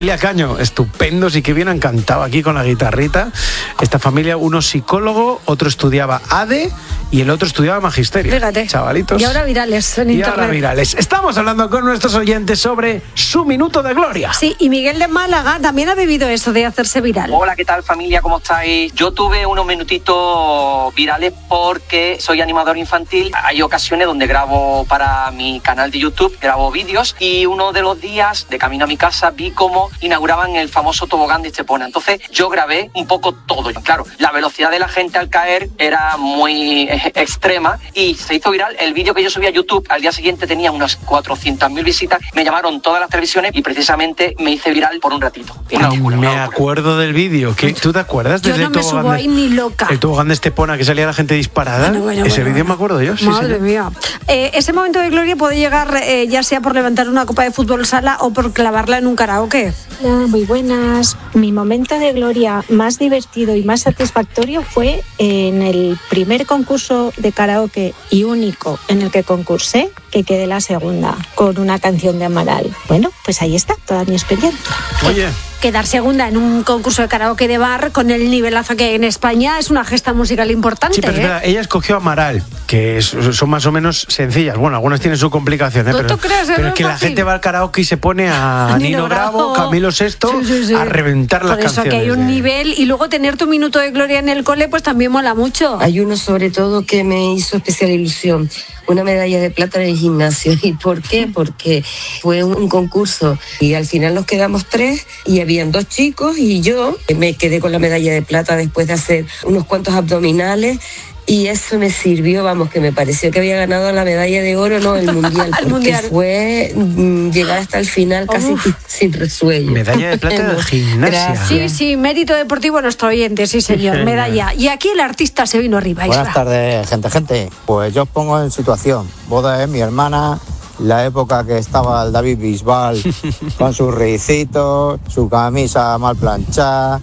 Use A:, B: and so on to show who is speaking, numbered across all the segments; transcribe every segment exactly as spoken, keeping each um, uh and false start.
A: Familia Caño, estupendos y qué bien han cantado aquí con la guitarrita. Esta familia, uno psicólogo, otro estudiaba A D E y el otro estudiaba magisterio.
B: Fíjate.
A: Chavalitos.
B: Y ahora virales en
A: y
B: internet.
A: ahora virales. Estamos hablando con nuestros oyentes sobre su minuto de gloria.
B: Sí, y Miguel de Málaga también ha vivido eso de hacerse viral.
C: Hola, ¿qué tal, familia? ¿Cómo estáis? Yo tuve unos minutitos virales porque soy animador infantil. Hay ocasiones donde grabo para mi canal de YouTube, grabo vídeos, y uno de los días, de camino a mi casa, vi cómo inauguraban el famoso tobogán de Estepona. Entonces yo grabé un poco todo. Claro, la velocidad de la gente al caer era muy eh, extrema y se hizo viral. El vídeo que yo subí a YouTube al día siguiente tenía unas cuatrocientas mil visitas. Me llamaron todas las televisiones y precisamente me hice viral por un ratito.
A: No, locura, me acuerdo del vídeo. ¿Tú te acuerdas?
B: Yo no me
A: tobogán
B: subo
A: de,
B: ahí ni loca.
A: El tobogán de Estepona, que salía la gente disparada.
B: Bueno, bueno,
A: Ese
B: bueno,
A: vídeo
B: bueno.
A: me acuerdo yo. Sí,
B: Madre
A: sí.
B: mía. Eh, ese momento de gloria puede llegar eh, ya sea por levantar una copa de fútbol sala o por clavarla en un karaoke.
D: Hola, muy buenas. Mi momento de gloria más divertido y más satisfactorio fue en el primer concurso de karaoke y único en el que concursé, que quedé la segunda con una canción de Amaral. Bueno, pues ahí está toda mi experiencia.
A: Oye.
B: Quedar segunda en un concurso de karaoke de bar con el nivelazo que hay en España es una gesta musical importante.
A: Sí, pero es
B: ¿eh?
A: verdad, ella escogió Amaral, que es, son más o menos sencillas. Bueno, algunas tienen su complicación, ¿eh?
B: ¿No
A: pero,
B: tú crees?
A: pero
B: No
A: es que
B: es
A: la
B: fácil.
A: gente va al karaoke y se pone a Nino,
B: Nino
A: Bravo,
B: Bravo,
A: Camilo Sesto,
B: sí, sí, sí.
A: a reventar las
B: Por eso
A: canciones.
B: que hay un
A: de...
B: nivel, y luego tener tu minuto de gloria en el cole pues también mola mucho.
E: Hay uno sobre todo que me hizo especial ilusión, una medalla de plata en el gimnasio. ¿Y por qué? Porque fue un concurso y al final nos quedamos tres y habían dos chicos y yo me quedé con la medalla de plata después de hacer unos cuantos abdominales. Y eso me sirvió, vamos, que me pareció que había ganado la medalla de oro, no, el mundial,
B: El
E: porque
B: mundial.
E: fue mm, llegar hasta el final casi
B: Uf.
E: sin resuello.
A: Medalla de plata del gimnasia.
E: Gracias.
B: Sí, sí, mérito deportivo nuestro oyente, sí señor,
A: Sí,
B: medalla. Y aquí el artista se vino arriba.
F: Buenas
B: Isra.
F: tardes, gente, gente. Pues yo os pongo en situación. Boda de mi hermana, la época que estaba el David Bisbal con sus ricitos, su camisa mal planchada,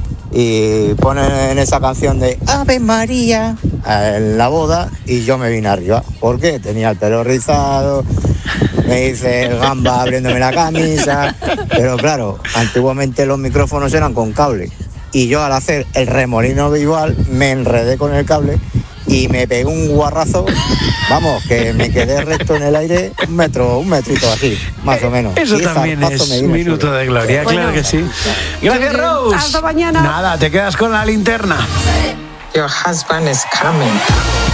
F: y ponen en esa canción de Ave María en la boda y yo me vine arriba. ¿Por qué? Tenía el pelo rizado, me hice el gamba abriéndome la camisa, pero claro, antiguamente los micrófonos eran con cable y yo al hacer el remolino Bisbal me enredé con el cable y me pegué un guarrazo, vamos, que me quedé recto en el aire un metro, un metrito así, más o menos.
A: Eso
F: Y
A: también
F: zarpazo
A: es
F: me vino
A: minuto
F: solo.
A: de gloria,
B: Bueno.
A: claro que sí. Gracias, Rose.
B: Hasta mañana.
A: Nada, te quedas con la linterna.
G: Your husband is coming.